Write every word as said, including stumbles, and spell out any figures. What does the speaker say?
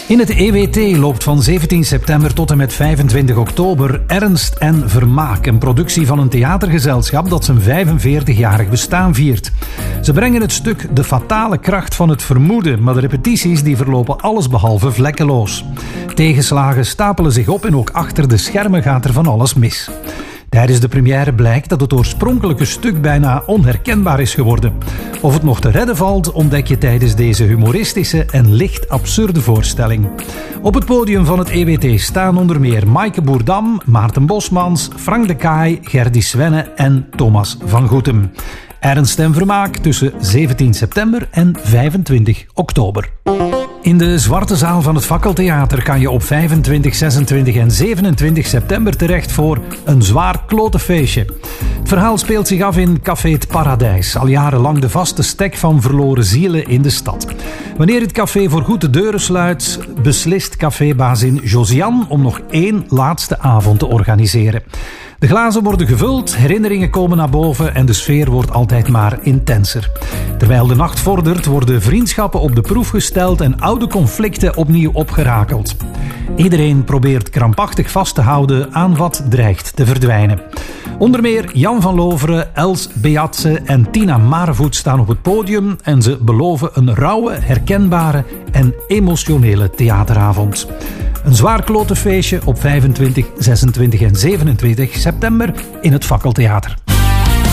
In het E W T loopt van zeventien september tot en met vijfentwintig oktober Ernst en Vermaak, een productie van een theatergezelschap dat zijn vijfenveertigjarig bestaan viert. Ze brengen het stuk De fatale kracht van het vermoeden, maar de repetities die verlopen allesbehalve vlekkeloos. Tegenslagen stapelen zich op en ook achter de schermen gaat er van alles mis. Tijdens de première blijkt dat het oorspronkelijke stuk bijna onherkenbaar is geworden. Of het nog te redden valt, ontdek je tijdens deze humoristische en licht absurde voorstelling. Op het podium van het E W T staan onder meer Maaike Boerdam, Maarten Bosmans, Frank de Kaai, Gerdy Svenne en Thomas van Goetem. Ernst en Vermaak tussen zeventien september en vijfentwintig oktober. In de Zwarte Zaal van het Fakkeltheater kan je op vijfentwintig, zesentwintig en zevenentwintig september terecht voor een zwaar klote feestje. Het verhaal speelt zich af in Café Het Paradijs, al jarenlang de vaste stek van verloren zielen in de stad. Wanneer het café voorgoed de deuren sluit, beslist cafébazin Josiane om nog één laatste avond te organiseren. De glazen worden gevuld, herinneringen komen naar boven en de sfeer wordt altijd maar intenser. Terwijl de nacht vordert, worden vriendschappen op de proef gesteld en oude conflicten opnieuw opgerakeld. Iedereen probeert krampachtig vast te houden aan wat dreigt te verdwijnen. Onder meer Jan van Loveren, Els Beatse en Tina Marevoet staan op het podium en ze beloven een rauwe, herkenbare en emotionele theateravond. Een zwaar klote feestje op vijfentwintig, zesentwintig en zevenentwintig september in het Fakkeltheater.